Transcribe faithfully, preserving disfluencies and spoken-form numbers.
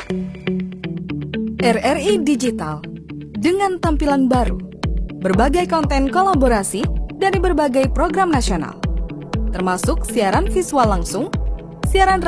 R R I Digital dengan tampilan baru, berbagai konten kolaborasi dari berbagai program nasional, termasuk siaran visual langsung, siaran